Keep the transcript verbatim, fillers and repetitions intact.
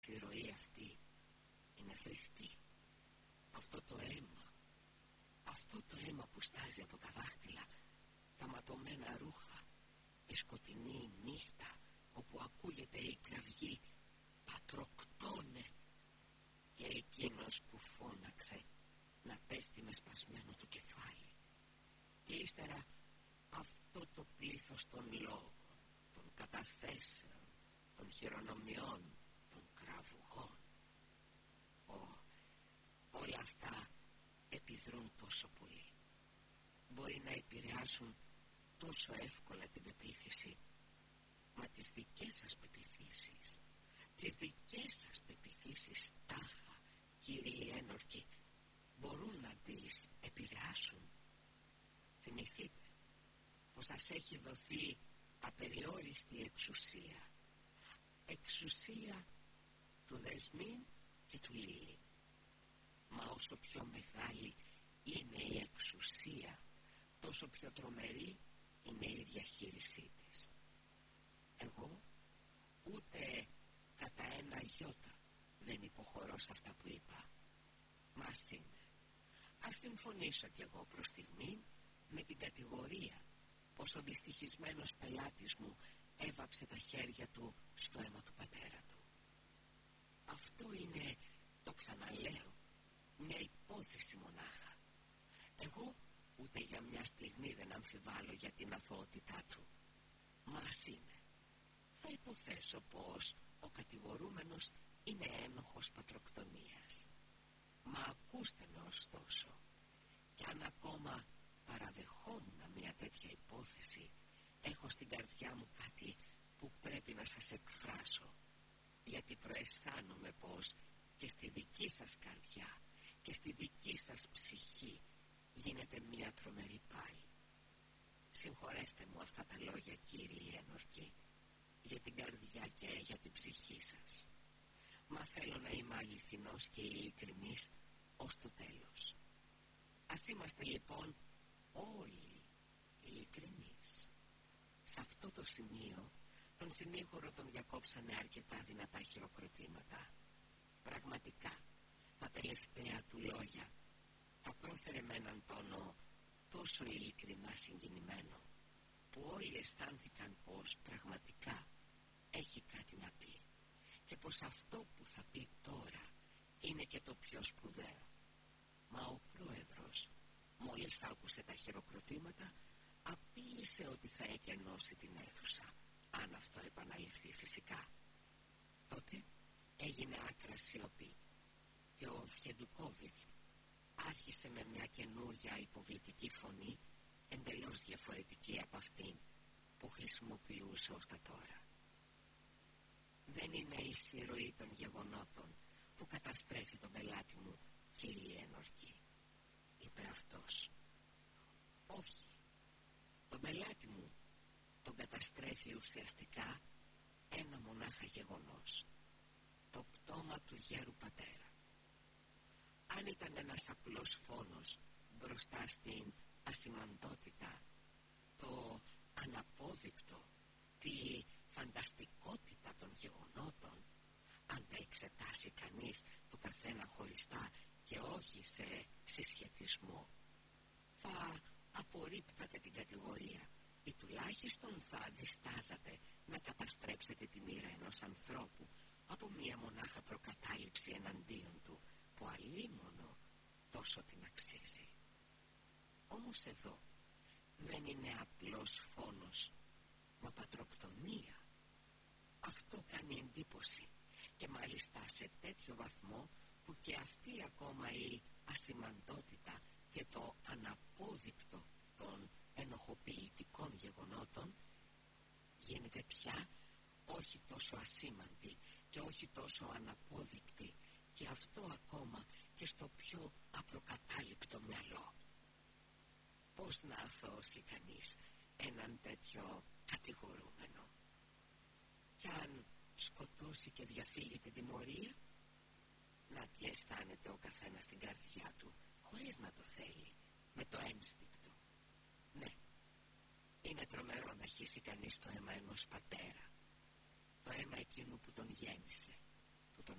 Η ροή αυτή είναι φρικτή. Αυτό το αίμα, αυτό το αίμα που στάζει από τα δάχτυλα, τα ματωμένα ρούχα, η σκοτεινή νύχτα όπου ακούγεται η κραυγή «Πατροκτώνε» και εκείνος που φώναξε να πέφτει με σπασμένο το κεφάλι. Και ύστερα αυτό το πλήθος των λόγων, των καταθέσεων, των χειρονομιών, των κραυγών. Ω, όλα αυτά επιδρούν τόσο πολύ. Μπορεί να επηρεάσουν τόσο εύκολα την πεποίθηση. Μα τις δικές σας πεποιθήσεις, τις δικές σας πεποιθήσεις τάχα, κύριοι ένορκοι, μπορούν να τις επηρεάσουν. Θυμηθείτε πως σας έχει δοθεί απεριόριστη εξουσία. Εξουσία του δεσμήν και του λύη. Μα όσο πιο μεγάλη είναι η εξουσία, τόσο πιο τρομερή είναι η διαχείρισή της. Εγώ ούτε κατά ένα γιώτα δεν υποχωρώ σε αυτά που είπα. Μα ας είναι. Ας συμφωνήσω κι εγώ προς στιγμή με την κατηγορία πως ο δυστυχισμένος πελάτης μου έβαψε τα χέρια του στο αίμα του πατέρα του. Αυτό είναι, το ξαναλέω, μια υπόθεση μονάχα. Εγώ ούτε για μια στιγμή δεν αμφιβάλλω για την αθωότητά του. Μα ας είναι. Θα υποθέσω πως ο κατηγορούμενος είναι ένοχος πατροκτονίας. Μα ακούστε με ωστόσο, κι αν ακόμα παραδεχόμουν μια τέτοια υπόθεση, έχω στην καρδιά μου κάτι που πρέπει να σας εκφράσω, γιατί προαισθάνομαι πως και στη δική σας καρδιά και στη δική σας ψυχή γίνεται μια τρομερή πάλι. Συγχωρέστε μου αυτά τα λόγια, κύριοι ένορκοι, για την καρδιά και για την ψυχή σας. Μα θέλω να είμαι αληθινός και ειλικρινής ως το τέλος. Ας είμαστε λοιπόν όλοι ειλικρινείς. Σε αυτό το σημείο τον συνήγορο τον διακόψανε αρκετά δυνατά χειροκροτήματα. Πραγματικά τα τελευταία του λόγια τα πρόφερε με έναν τόνο τόσο ειλικρινά συγκινημένο, που όλοι αισθάνθηκαν πως πραγματικά έχει κάτι να πει και πως αυτό που θα πει τώρα είναι και το πιο σπουδαίο. Μα ο πρόεδρος, μόλις άκουσε τα χειροκροτήματα, απείλησε ότι θα εκενώσει την αίθουσα, αν αυτό επαναληφθεί φυσικά. Τότε έγινε άκρα σιωπή και ο Φιεντουκόβιτς άρχισε με μια καινούρια υποβλητική φωνή, εντελώς διαφορετική από αυτήν που χρησιμοποιούσε ως τα τώρα. Δεν είναι η συρροή των γεγονότων που καταστρέφει τον πελάτη μου, κύριε ένορκοι, είπε αυτός. Όχι, τον πελάτη μου τον καταστρέφει ουσιαστικά ένα μονάχα γεγονός, το πτώμα του γέρου πατέρα. Αν ήταν ένας απλός φόνος μπροστά στην ασημαντότητα, το αναπόδεικτο, τη φανταστικότητα των γεγονότων, αν τα εξετάσει κανείς το καθένα χωριστά και όχι σε συσχετισμό, θα απορρίπτατε την κατηγορία ή τουλάχιστον θα διστάζατε να καταστρέψετε τη μοίρα ενός ανθρώπου από μία μονάχα προκατάληψη εναντίον του που αλίμονο τόσο την αξίζει. Όμως εδώ δεν είναι απλός φόνος, μα πατροκτονία. Αυτό κάνει εντύπωση και μάλιστα σε τέτοιο βαθμό που και αυτή ακόμα η ασημαντότητα και το αναπόδεικτο των ενοχοποιητικών γεγονότων γίνεται πια όχι τόσο ασήμαντη και όχι τόσο αναπόδεικτη, και αυτό ακόμα και στο πιο απροκατάληπτο μυαλό. Πώς να αθώσει κανείς έναν τέτοιο κατηγορούμενο? Κι αν σκοτώσει και διαφύγει την τιμωρία, να τι αισθάνεται ο καθένας στην καρδιά του, χωρίς να το θέλει, με το ένστικτο. Ναι, είναι τρομερό να χύσει κανείς το αίμα ενός πατέρα, το αίμα εκείνου που τον γέννησε,